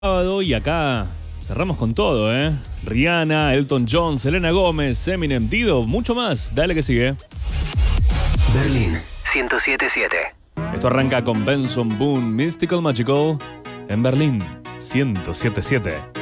sábado y acá cerramos con todo, ¿eh? Rihanna, Elton John, Selena Gómez, Eminem, Dido, mucho más. Dale que sigue. Berlín 107.7. Esto arranca con Benson Boone, Mystical Magical, en Berlín 107.7.